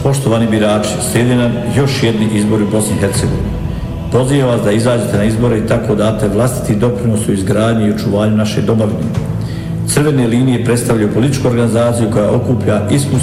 Poštovani birači, slijedi nam još jedni izbori u Bosni i Hercegovini. Pozivam vas da izađete na izbore i tako date vlastiti doprinos u izgradnji i očuvanju naše domovine. Crvene linije predstavljaju političku organizaciju koja okuplja iskusne